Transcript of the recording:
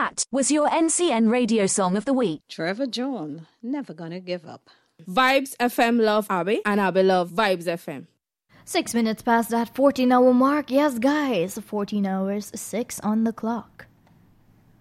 That was your NCN radio song of the week. Trevor John, Never Gonna Give Up. Vibes FM love Abby, and Abby love Vibes FM. 6 minutes past that 14-hour mark. Yes, guys, 14 hours, 6 on the clock.